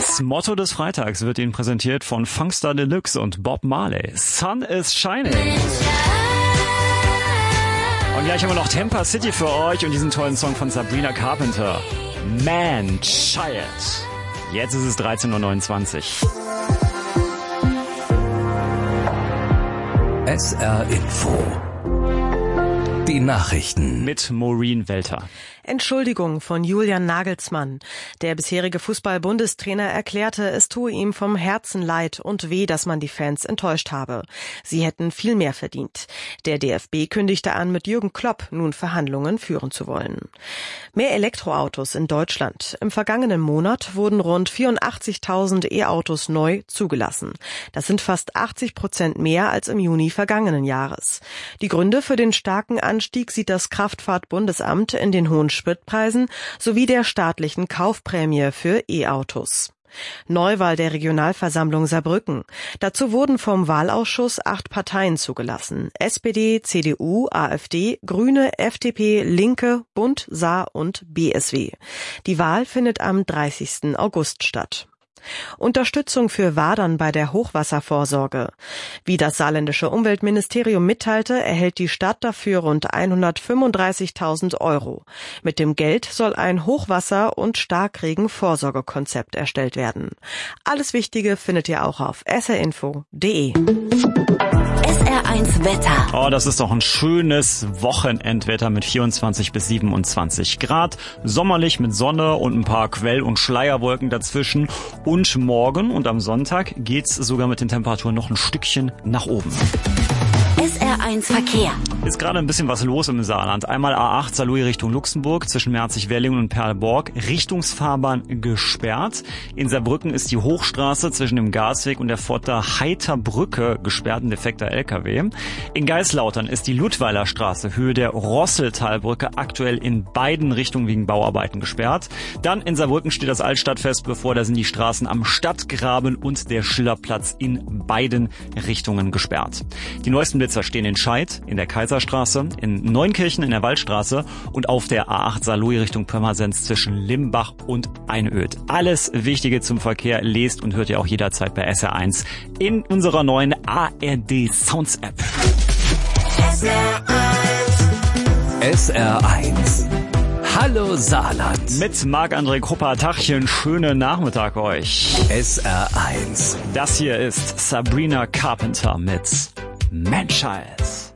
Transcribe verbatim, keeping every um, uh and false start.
Das Motto des Freitags wird Ihnen präsentiert von Funkstar Deluxe und Bob Marley. Sun is shining. Und gleich haben wir noch Tampa City für euch und diesen tollen Song von Sabrina Carpenter. Man Child. Jetzt ist es dreizehn Uhr neunundzwanzig. S R Info. Die Nachrichten mit Maureen Welter. Entschuldigung von Julian Nagelsmann. Der bisherige Fußball-Bundestrainer erklärte, es tue ihm vom Herzen leid und weh, dass man die Fans enttäuscht habe. Sie hätten viel mehr verdient. Der D F B kündigte an, mit Jürgen Klopp nun Verhandlungen führen zu wollen. Mehr Elektroautos in Deutschland. Im vergangenen Monat wurden rund vierundachtzigtausend E-Autos neu zugelassen. Das sind fast achtzig Prozent mehr als im Juni vergangenen Jahres. Die Gründe für den starken Anstieg sieht das Kraftfahrtbundesamt in den hohen Spritpreisen sowie der staatlichen Kaufprämie für E-Autos. Neuwahl der Regionalversammlung Saarbrücken. Dazu wurden vom Wahlausschuss acht Parteien zugelassen. S P D, C D U, AfD, Grüne, F D P, Linke, Bund, Saar und B S W. Die Wahl findet am dreißigsten August statt. Unterstützung für Wadern bei der Hochwasservorsorge. Wie das saarländische Umweltministerium mitteilte, erhält die Stadt dafür rund hundertfünfunddreißigtausend Euro. Mit dem Geld soll ein Hochwasser- und Starkregen-Vorsorgekonzept erstellt werden. Alles Wichtige findet ihr auch auf s r info punkt d e. S R eins Wetter. Oh, das ist doch ein schönes Wochenendwetter mit vierundzwanzig bis siebenundzwanzig Grad. Sommerlich mit Sonne und ein paar Quell- und Schleierwolken dazwischen. Und morgen und am Sonntag geht's sogar mit den Temperaturen noch ein Stückchen nach oben. S R eins Verkehr. Ist gerade ein bisschen was los im Saarland. Einmal A acht Saarlouis Richtung Luxemburg zwischen Merzig-Wellingen und Perleborg. Richtungsfahrbahn gesperrt. In Saarbrücken ist die Hochstraße zwischen dem Gasweg und der Pforter Heiterbrücke gesperrt, ein defekter L K W. In Geislautern ist die Ludweiler Straße Höhe der Rosseltalbrücke aktuell in beiden Richtungen wegen Bauarbeiten gesperrt. Dann in Saarbrücken steht das Altstadtfest bevor. Da sind die Straßen am Stadtgraben und der Schillerplatz in beiden Richtungen gesperrt. Die neuesten Blitzer stehen in Scheid, in der Kaiserstraße, in Neunkirchen in der Waldstraße und auf der A acht Saarlouis Richtung Pirmasens zwischen Limbach und Einöd. Alles Wichtige zum Verkehr lest und hört ihr auch jederzeit bei S R eins in unserer neuen A R D Sounds App. S R eins. S R eins. Hallo Saarland. Mit Marc-André Krupper. Tachchen, schönen Nachmittag euch. S R eins. Das hier ist Sabrina Carpenter mit Man Child.